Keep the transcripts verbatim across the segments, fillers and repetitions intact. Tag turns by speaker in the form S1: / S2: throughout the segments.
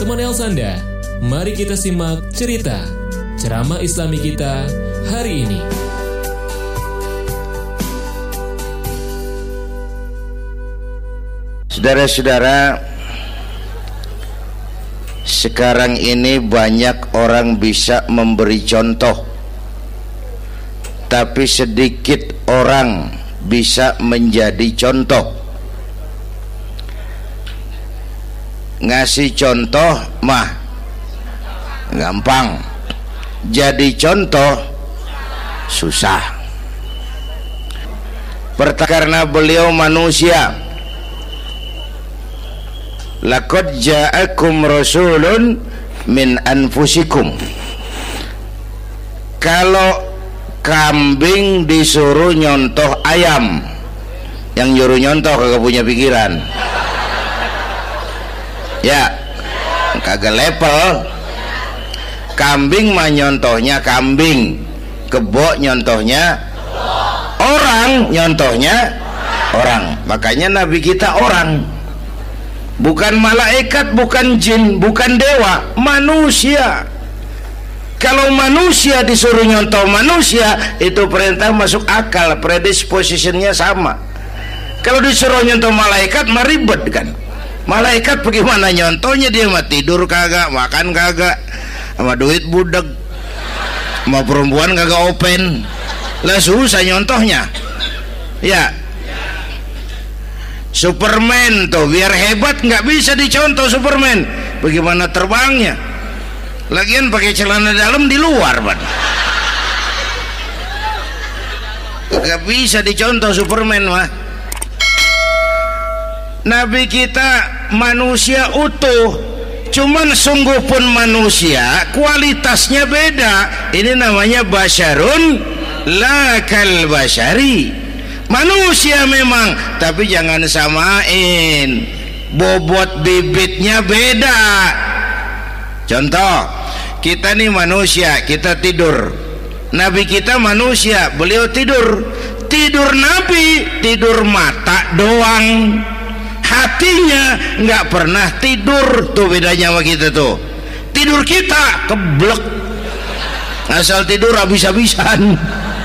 S1: Teman Elsanda, mari kita simak cerita ceramah Islami kita hari ini.
S2: Saudara-saudara, sekarang ini banyak orang bisa memberi contoh, tapi sedikit orang bisa menjadi contoh. Ngasih contoh mah gampang, jadi contoh susah. Pertama, karena beliau manusia. Laqad ja'akum rasulun min anfusikum. Kalau kambing disuruh nyontoh ayam, yang nyuruh nyontoh kagak punya pikiran, ya kagak level. Kambing mah nyontohnya kambing, kebo nyontohnya orang, nyontohnya orang. Makanya Nabi kita orang, bukan malaikat, bukan jin, bukan dewa, manusia. Kalau manusia disuruh nyontoh manusia, itu perintah masuk akal, predispositionnya sama. Kalau disuruh nyontoh malaikat mah ribet kan. Malaikat bagaimana nyontohnya, dia mah tidur kagak, makan kagak, sama duit budeg, sama perempuan kagak open, lah susah nyontohnya. Ya, Superman tuh biar hebat nggak bisa dicontoh Superman, bagaimana terbangnya, lagian pakai celana dalam di luar, Pak. Nggak bisa dicontoh Superman mah. Nabi kita manusia utuh, cuman sungguh pun manusia, kualitasnya beda. Ini namanya basyarun la kal basyari. Manusia memang, tapi jangan samain, bobot bibitnya beda. Contoh, kita nih manusia, kita tidur. Nabi kita manusia, beliau tidur. Tidur Nabi, tidur mata doang, hatinya nggak pernah tidur. Tuh bedanya sama kita tuh. Tidur kita keblek, asal tidur habis-habisan.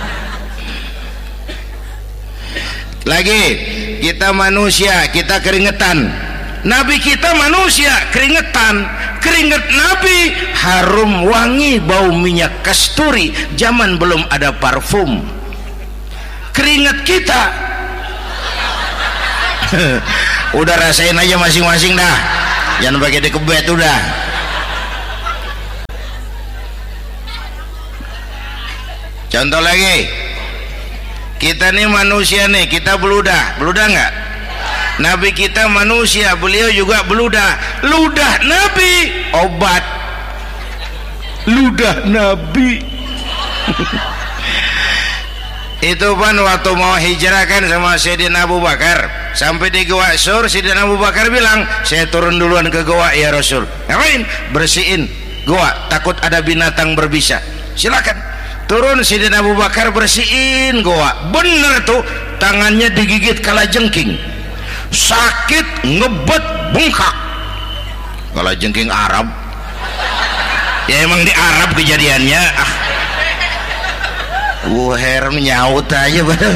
S2: Lagi, kita manusia, kita keringetan. Nabi kita manusia, keringetan. Keringet Nabi harum wangi, bau minyak kasturi, zaman belum ada parfum. Keringet kita udah rasain aja masing-masing dah, jangan pakai dikebet udah. Contoh lagi, kita nih manusia nih, kita beludah, beludah nggak? Nabi kita manusia, beliau juga beludah. Ludah Nabi obat, ludah Nabi. Itu kan waktu mau hijrah kan sama Sayyidina Abu Bakar, sampai di Gua Sur, Sayyidina Abu Bakar bilang, saya turun duluan ke gua ya Rasul. Ngapain? Bersihin gua, takut ada binatang berbisa. Silakan. Turun Sayyidina Abu Bakar bersihin gua. Bener tuh, tangannya digigit kalajengking, sakit, ngebet, bengkak. Kalajengking Arab, ya emang di Arab kejadiannya. Ah, wuher menyaut aja badan,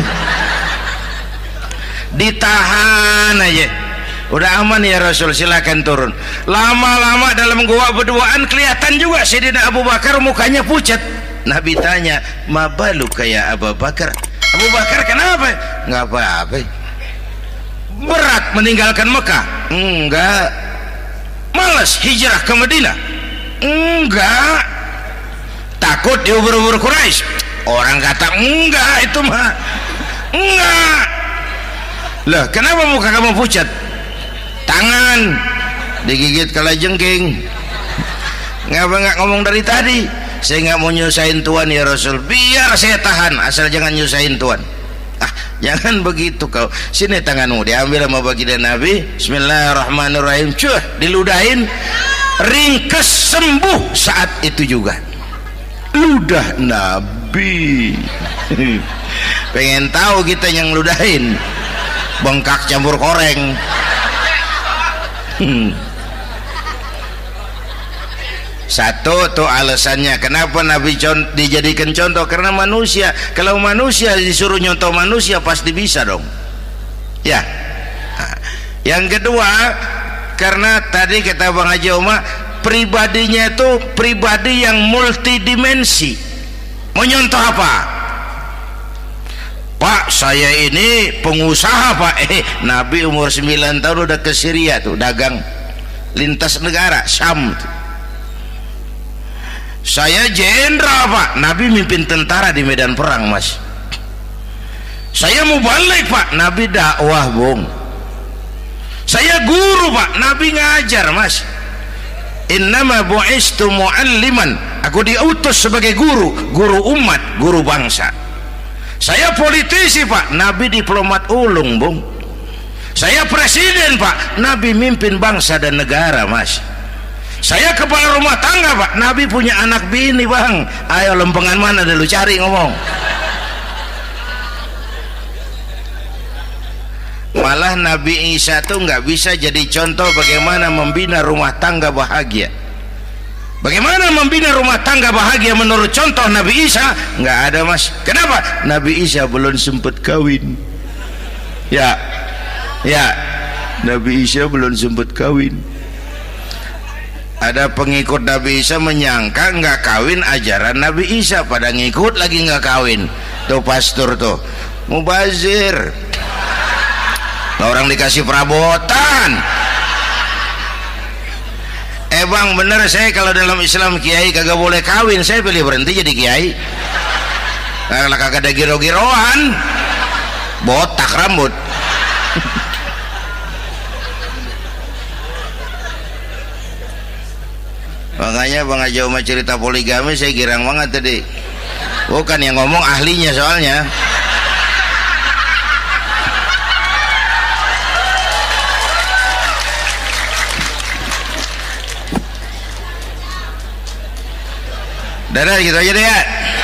S2: ditahan aja. Udah aman ya Rasul, silakan turun. Lama-lama dalam gua berduaan kelihatan juga Sayyidina Abu Bakar mukanya pucat. Nabi tanya, mabalu kayak Abu Bakar? Abu Bakar kenapa? Nggak apa-apa. Berat meninggalkan Mekah? Enggak. Malas hijrah ke Madinah? Enggak. Takut diubur-ubur Quraisy? Orang kata enggak, itu mah enggak. Lah kenapa muka kamu pucat? Tangan digigit kalajengking. Ngapa nggak ngomong dari tadi? Saya nggak mau nyusahin Tuhan ya Rasul, biar saya tahan, asal jangan nyusahin Tuhan. Ah, jangan begitu kau. Sini tanganmu, diambil sama baginda Nabi. Bismillahirrahmanirrahim. Cuh, diludahin, ringkes, sembuh saat itu juga. Ludah Nabi. Pengen tahu kita yang ludahin, bengkak campur koreng. Hmm. Satu tuh alasannya kenapa Nabi con dijadikan contoh, karena manusia. Kalau manusia disuruh nyontoh manusia pasti bisa dong ya. Nah, yang kedua, karena tadi kata Bang Haji Omar, pribadinya itu pribadi yang multidimensi. Mau nyontoh apa? Pak, saya ini pengusaha Pak. Eh, Nabi umur sembilan tahun udah ke Syria tuh, dagang lintas negara Syam tuh. Saya jenderal Pak, Nabi mimpin tentara di medan perang Mas. Saya mau balik Pak, Nabi dakwah Bung. Saya guru Pak, Nabi ngajar Mas. Innama bu'istu mu'alliman, aku diutus sebagai guru, guru umat, guru bangsa. Saya politisi Pak, Nabi diplomat ulung Bung. Saya presiden Pak, Nabi mimpin bangsa dan negara Mas. Saya kepala rumah tangga Pak, Nabi punya anak bini Bang. Ayo lempengan mana dulu cari ngomong. Malah Nabi Isa tuh nggak bisa jadi contoh bagaimana membina rumah tangga bahagia. Bagaimana membina rumah tangga bahagia menurut contoh Nabi Isa? Nggak ada Mas. Kenapa? Nabi Isa belum sempat kawin. Ya, ya, Nabi Isa belum sempat kawin. Ada pengikut Nabi Isa menyangka nggak kawin ajaran Nabi Isa, pada ngikut lagi nggak kawin. Tuh pastor tuh mubazir, orang dikasih perabotan. Eh Bang, bener saya kalau dalam Islam kiai kagak boleh kawin, saya pilih berhenti jadi kiai. Kalau kagak ada giro-giroan, botak rambut. Makanya Bang Haji Omar cerita poligami saya girang banget tadi. Bukan yang ngomong ahlinya soalnya. Dadah gitu aja deh ya.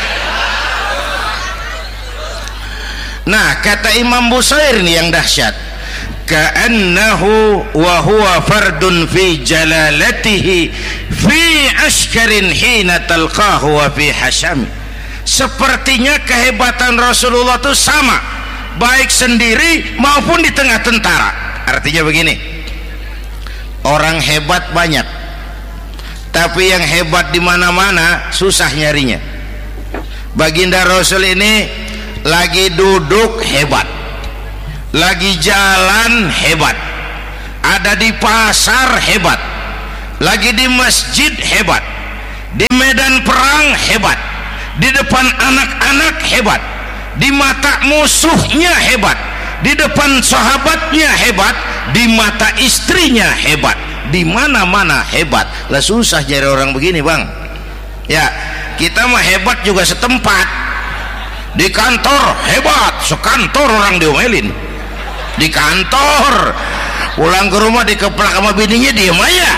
S2: Nah, kata Imam Busair nih yang dahsyat, ka'annahu wa huwa fardun fi jalalatihi fi ashkarin hina talqahu wa fi hasham. Sepertinya kehebatan Rasulullah itu sama, baik sendiri maupun di tengah tentara. Artinya begini, orang hebat banyak, tapi yang hebat di mana-mana susah nyarinya. Baginda Rasul ini lagi duduk hebat, lagi jalan hebat, ada di pasar hebat, lagi di masjid hebat, di medan perang hebat, di depan anak-anak hebat, di mata musuhnya hebat, di depan sahabatnya hebat, di mata istrinya hebat, di mana-mana hebat. Lah susah cari orang begini Bang ya. Kita mah hebat juga setempat. Di kantor hebat, sekantor orang diomelin. Di kantor, pulang ke rumah dikeplak sama bininya diem aja.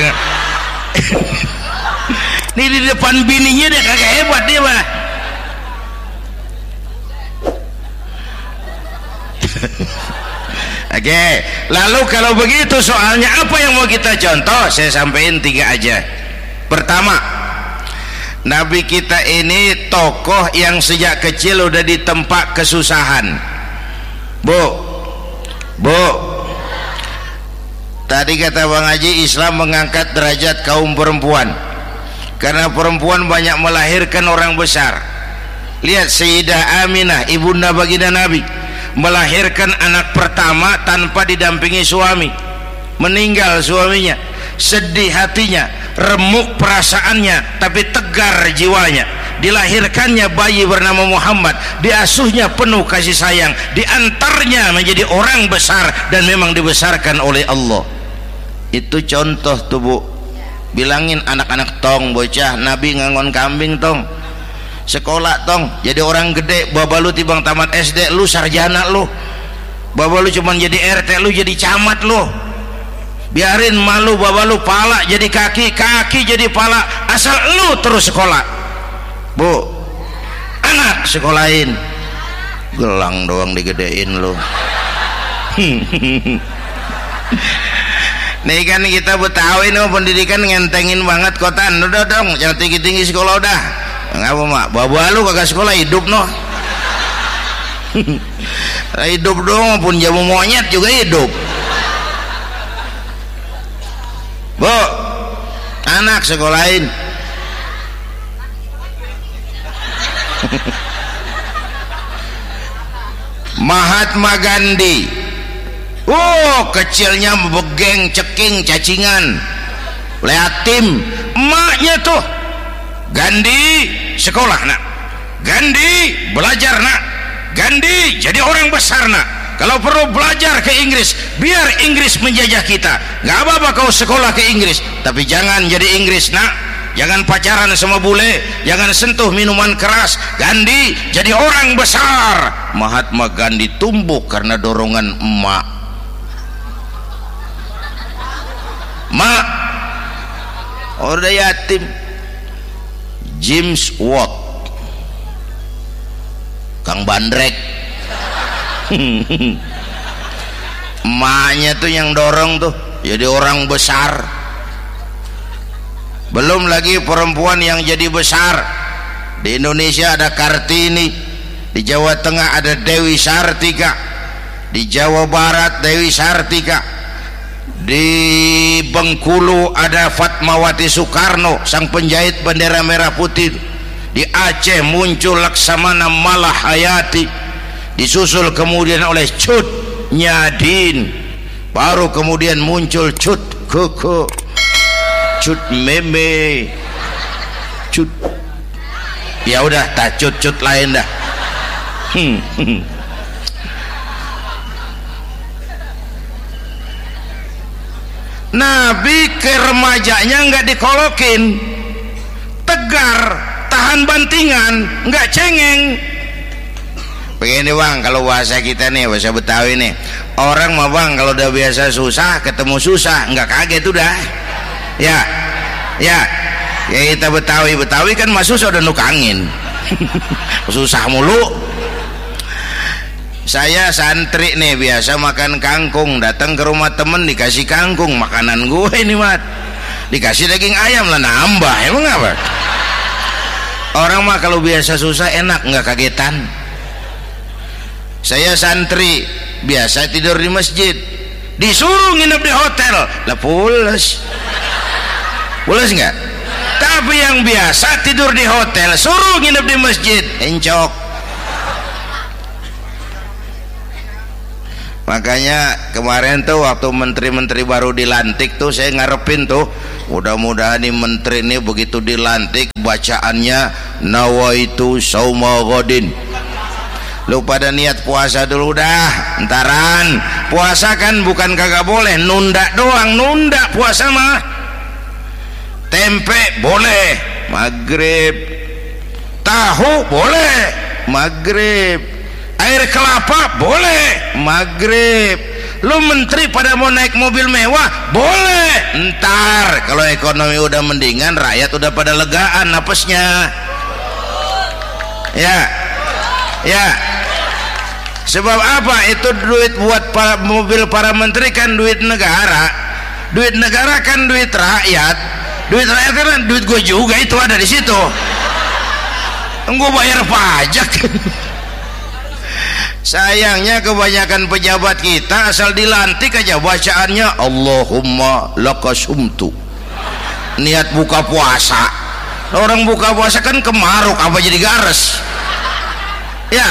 S2: Nih di depan bininya dia kagak hebat dia mah. Oke, okay. Lalu kalau begitu soalnya apa yang mau kita contoh? Saya sampaikan tiga aja. Pertama, Nabi kita ini tokoh yang sejak kecil udah ditempa kesusahan. Bu, bu, tadi kata Bang Haji, Islam mengangkat derajat kaum perempuan karena perempuan banyak melahirkan orang besar. Lihat Sayyidah Aminah, ibunda baginda Nabi, melahirkan anak pertama tanpa didampingi suami. Meninggal suaminya, sedih hatinya, remuk perasaannya, tapi tegar jiwanya. Dilahirkannya bayi bernama Muhammad, diasuhnya penuh kasih sayang, diantarnya menjadi orang besar dan memang dibesarkan oleh Allah. Itu contoh tuh Bu. Bilangin anak-anak tong, bocah Nabi ngangon kambing tong, sekolah tong, jadi orang gede. Baba lu tibang tamat S D, lu sarjana lu. Baba lu cuman jadi R T, lu jadi camat lu. Biarin malu baba lu pala jadi kaki, kaki jadi pala, asal lu terus sekolah. Bu, anak sekolahin, gelang doang digedein lu. Nih kan kita Betawi no pendidikan ngentengin banget kotaan. Udah dong, jangan tinggi-tinggi sekolah udah. Ngapa mak? Bawa lu kagak sekolah hidup no. Hidup dong, pun jamu monyet juga hidup. Bu, anak sekolahin. Mahatma Gandhi. Oh, kecilnya begeng, ceking, cacingan, liatim. Emaknya tuh Gandhi sekolah nak, Gandhi belajar nak, Gandhi jadi orang besar nak. Kalau perlu belajar ke Inggris, biar Inggris menjajah kita. Gak apa-apa kau sekolah ke Inggris, tapi jangan jadi Inggris nak. Jangan pacaran sama bule, jangan sentuh minuman keras. Gandhi jadi orang besar. Mahatma Gandhi tumbuh karena dorongan emak. Mak, udah yatim. James Watt, Kang Bandrek. Emaknya tuh yang dorong tuh jadi orang besar. Belum lagi perempuan yang jadi besar. Di Indonesia ada Kartini, di Jawa Tengah ada Dewi Sartika, di Jawa Barat Dewi Sartika, di Bengkulu ada Fatmawati Soekarno, sang penjahit bendera merah putih. Di Aceh muncul Laksamana Malahayati, disusul kemudian oleh Cut Nyadin, baru kemudian muncul Cut Koko, Cut Meme, Cut, ya udah tak cut-cut lain dah. Hmm, hmm. Nabi ke remajanya nggak dikolokin, tegar, tahan bantingan, nggak cengeng. Begini bang, kalau bahasa kita nih, bahasa Betawi nih, orang mah bang kalau udah biasa susah ketemu susah nggak kaget udah. Ya, ya, ya kita Betawi Betawi kan mah susah udah nukangin, susah mulu. Saya santri nih biasa makan kangkung, datang ke rumah temen dikasih kangkung, makanan gue ini mat, dikasih daging ayam lah nambah, emang apa? Orang mah kalau biasa susah enak nggak kagetan. Saya santri biasa tidur di masjid, disuruh nginep di hotel lah pules, pules nggak? Tapi yang biasa tidur di hotel suruh nginep di masjid encok. Makanya kemarin tuh waktu menteri-menteri baru dilantik tuh saya ngarepin tuh, mudah-mudahan nih menteri ini begitu dilantik bacaannya nawaitu sauma ghadin. Lu pada niat puasa dulu dah, entaran. Puasa kan bukan kagak boleh, nunda doang, nunda puasa mah. Tempe boleh maghrib, tahu boleh maghrib, air kelapa boleh maghrib. Lu menteri pada mau naik mobil mewah boleh ntar kalau ekonomi udah mendingan, rakyat udah pada legaan napasnya. Ya, ya. Sebab apa? Itu duit buat para, mobil para menteri kan duit negara, duit negara kan duit rakyat, duit rakyat kan duit gue juga, itu ada di situ. Gue bayar pajak. Sayangnya kebanyakan pejabat kita asal dilantik aja bacaannya Allahumma lakasumtu, niat buka puasa. Orang buka puasa kan kemaruk apa jadi gares ya.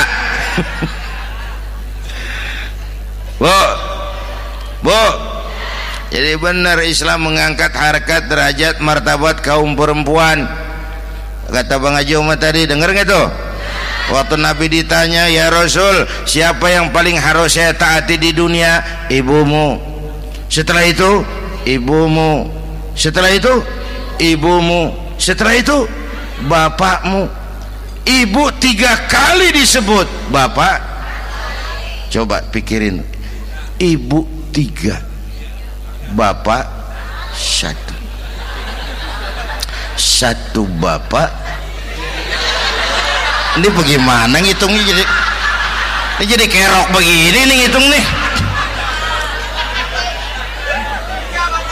S2: Bu, bu, jadi benar Islam mengangkat harkat, derajat, martabat kaum perempuan. Kata Bang Haji Umar tadi, denger nggak tuh? Waktu Nabi ditanya, ya Rasul, siapa yang paling harus saya taati di dunia? Ibumu. Setelah itu, ibumu. Setelah itu, ibumu. Setelah itu, bapakmu. Ibu tiga kali disebut, bapak. Coba pikirin, ibu tiga, bapak satu. Satu bapak. Ini bagaimana ngitungnya, jadi ini jadi kerok begini nih ngitung nih.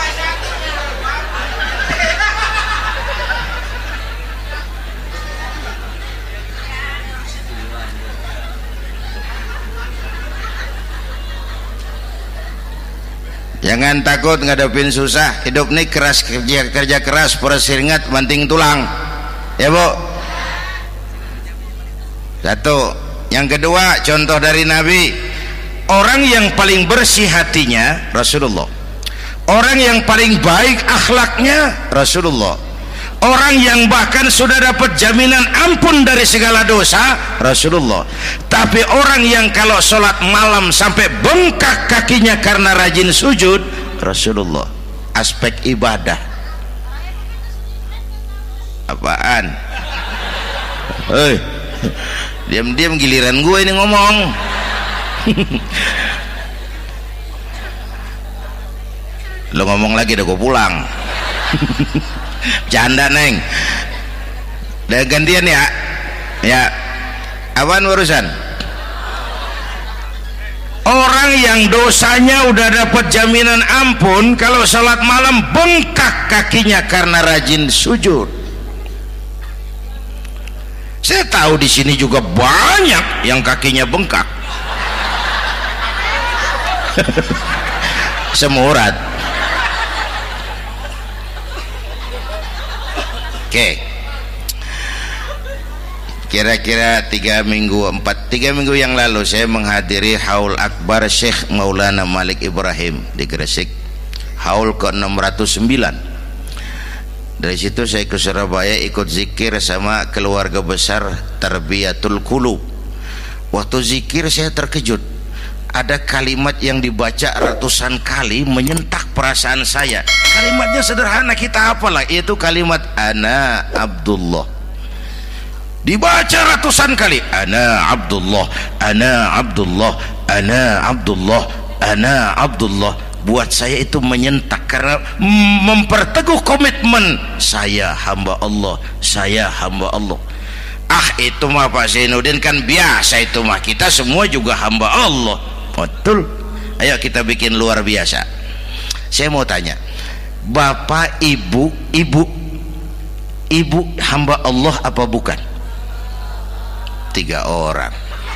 S2: Jangan takut ngadepin susah. Hidup nih keras, kerja kerja keras, perseringat banting tulang. Ya Bu. Satu. Yang kedua, contoh dari Nabi, orang yang paling bersih hatinya Rasulullah, orang yang paling baik akhlaknya Rasulullah, orang yang bahkan sudah dapat jaminan ampun dari segala dosa Rasulullah. Tapi orang yang kalau sholat malam sampai bengkak kakinya karena rajin sujud Rasulullah. Aspek ibadah apaan? Hei, diam-diam giliran gue ini ngomong. Lo ngomong lagi dah gue pulang. Canda neng. Udah gantian ya. Ya. Apaan urusan? Orang yang dosanya udah dapat jaminan ampun, kalau salat malam bengkak kakinya karena rajin sujud. Saya tahu di sini juga banyak yang kakinya bengkak. Semurat. Oke. Kira-kira tiga minggu empat tiga minggu yang lalu saya menghadiri haul akbar Syekh Maulana Malik Ibrahim di Gresik, haul ke enam ratus sembilan. Dari situ saya ke Surabaya ikut zikir sama keluarga besar Tarbiyatul Qulub. Waktu zikir saya terkejut, ada kalimat yang dibaca ratusan kali menyentak perasaan saya. Kalimatnya sederhana, kita hafalah, yaitu kalimat ana Abdullah. Dibaca ratusan kali, ana Abdullah, ana Abdullah, ana Abdullah, ana Abdullah. Buat saya itu menyentak karena memperteguh komitmen saya hamba Allah, saya hamba Allah. Ah, itu mah Pak Zainuddin kan biasa, itu mah kita semua juga hamba Allah. Betul. Ayo kita bikin luar biasa. Saya mau tanya, Bapak, Ibu, Ibu, Ibu hamba Allah apa bukan? Tiga orang.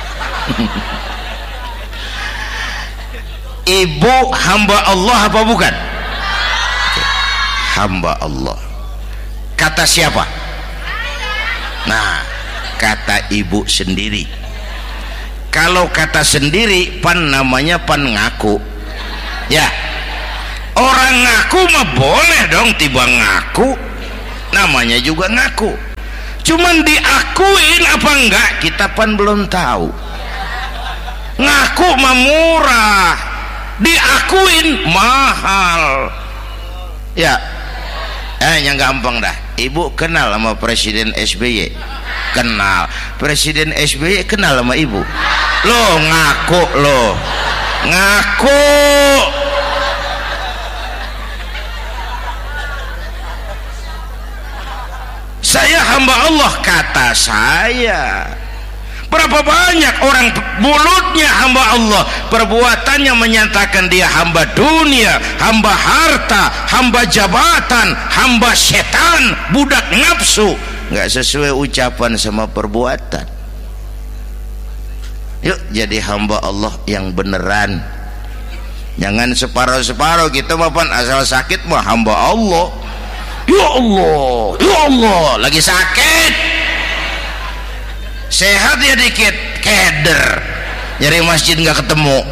S2: Ibu hamba Allah apa bukan? Hamba Allah. Kata siapa? Nah, kata ibu sendiri. Kalau kata sendiri, pan namanya pan ngaku. Ya, orang ngaku mah boleh dong, tiba ngaku, namanya juga ngaku. Cuman diakuin apa enggak, kita pan belum tahu. Ngaku mah murah, diakuin mahal. Ya, eh yang gampang dah. Ibu kenal sama Presiden S B Y? Kenal. Presiden S B Y kenal sama ibu? Lo ngaku lo, ngaku. Saya hamba Allah, kata saya. Berapa banyak orang mulutnya hamba Allah, perbuatannya menyatakan dia hamba dunia, hamba harta, hamba jabatan, hamba setan, budak nafsu. Nggak sesuai ucapan sama perbuatan. Yuk jadi hamba Allah yang beneran. Jangan separuh-separuh, kita mapan asal sakit mah hamba Allah. Ya Allah, ya Allah, lagi sakit, sehat ya dikit, keder, nyari masjid nggak ketemu.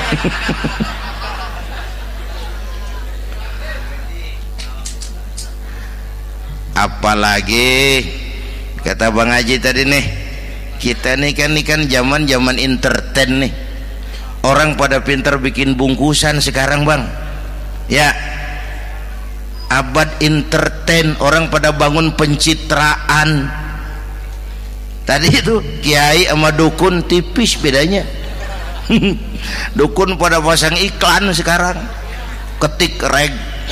S2: Apalagi kata Bang Haji tadi nih, kita nih kan nih kan zaman zaman entertain nih, orang pada pinter bikin bungkusan sekarang Bang, ya. Abad entertain, orang pada bangun pencitraan. Tadi itu kiai sama dukun tipis bedanya. Dukun pada pasang iklan sekarang, ketik reg.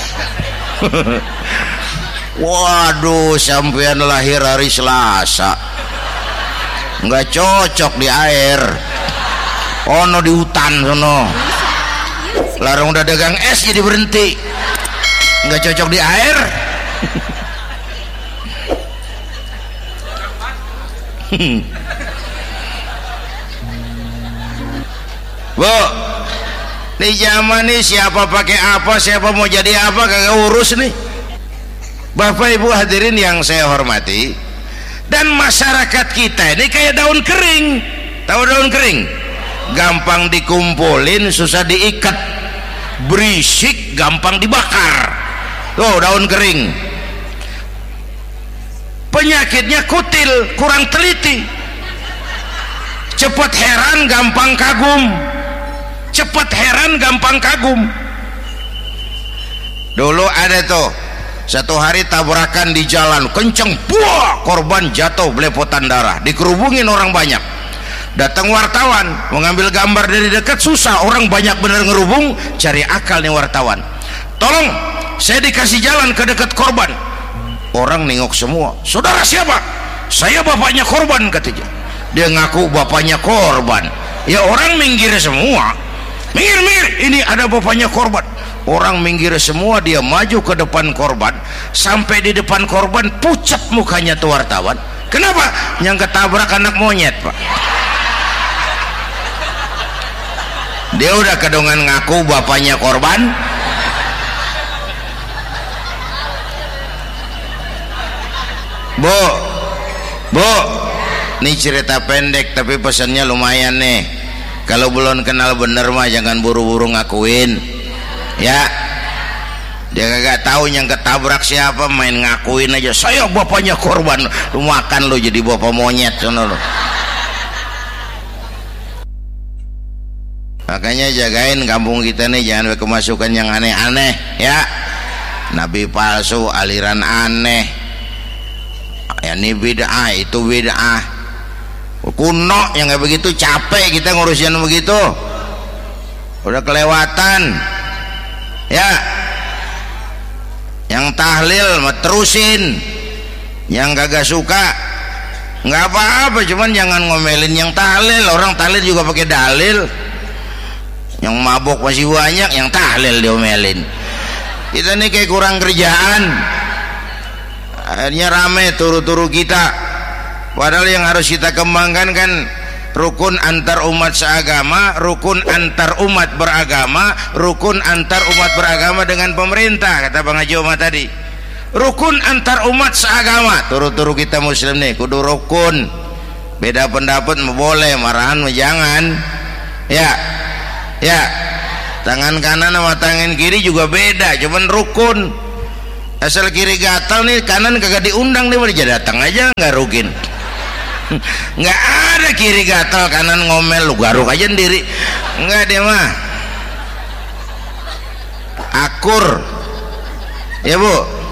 S2: Waduh, sampean lahir hari Selasa, nggak cocok di air, ono di hutan sono. Larang udah dagang es jadi berhenti, nggak cocok di air. Bu, Di zaman ini siapa pakai apa, siapa mau jadi apa kagak urus nih. Bapak Ibu hadirin yang saya hormati, dan masyarakat kita ini kayak daun kering. Tahu daun kering? Gampang dikumpulin, susah diikat, berisik, gampang dibakar. Tuh daun kering. Penyakitnya kutil, kurang teliti, cepat heran, gampang kagum. Cepat heran, gampang kagum. Dulu ada tuh satu hari tabrakan di jalan kenceng, buah, korban jatuh belepotan darah, dikerubungin orang banyak. Datang wartawan mengambil gambar dari dekat, susah, orang banyak bener ngerubung. Cari akal nih wartawan, tolong saya dikasih jalan ke dekat korban. Orang nengok semua, saudara siapa? Saya bapaknya korban, katanya. Dia ngaku bapaknya korban. Ya orang minggir semua, minggir minggir, ini ada bapaknya korban. Orang minggir semua, dia maju ke depan korban. Sampai di depan korban pucat mukanya tuh wartawan. Kenapa? Yang ketabrak anak monyet, Pak. Dia udah kedongan ngaku bapaknya korban. Bu, bu, ini cerita pendek tapi pesannya lumayan nih. Kalau belum kenal bener mah jangan buru-buru ngakuin, ya. Dia kagak tahu yang ketabrak siapa, main ngakuin aja. Saya bapaknya korban. Lu makan lu jadi bapak monyet, sono lu. Makanya jagain kampung kita nih, jangan kemasukan yang aneh-aneh, ya. Nabi palsu, aliran aneh, ya ini bid'ah, itu bid'ah kuno yang kayak begitu. Capek kita ngurusin begitu, udah kelewatan, ya. Yang tahlil mah terusin, yang kagak suka nggak apa-apa, cuman jangan ngomelin yang tahlil. Orang tahlil juga pakai dalil. Yang mabok masih banyak, yang tahlil diomelin. Kita nih kayak kurang kerjaan, akhirnya rame turu-turu kita. Padahal yang harus kita kembangkan kan rukun antar umat seagama, rukun antar umat beragama, rukun antar umat beragama dengan pemerintah, kata Bang Haji Omar tadi. Rukun antar umat seagama, turu-turu kita muslim nih kudu rukun. Beda pendapat boleh, marahan jangan, ya. Ya, tangan kanan sama tangan kiri juga beda, cuman rukun. Asal kiri gatal nih, kanan kagak diundang nih, dia datang aja nggak rukin. Nggak ada kiri gatal kanan ngomel, lu garuk aja sendiri. Nggak, dia mah akur, ya Bu.